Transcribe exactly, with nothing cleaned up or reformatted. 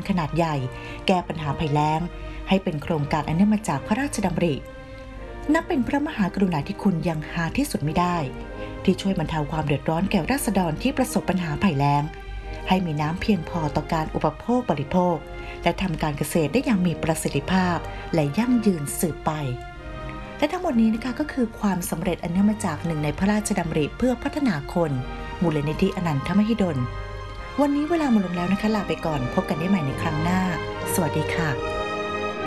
ขนาดใหญ่แก้ปัญหาภัยแล้งให้เป็นโครงการอันเนื่องมาจากพระราชดำรินับเป็นพระมหากรุณาธิคุณอย่างหาที่สุดไม่ได้ที่ช่วยบรรเทาความเดือดร้อนแก่ราษฎรที่ประสบปัญหาภัยแล้งให้มีน้ำเพียงพอต่อการอุปโภคบริโภคและทำการเกษตรได้อย่างมีประสิทธิภาพและยั่งยืนสืบไปและทั้งหมดนี้นะคะก็คือความสำเร็จอันเนื่องมาจากหนึ่งในพระราชดำริเพื่อพัฒนาคนมูลนิธิอนันทมหิดลวันนี้เวลาหมดลงแล้วนะคะลาไปก่อนพบกันได้ใหม่ในครั้งหน้าสวัสดีค่ะ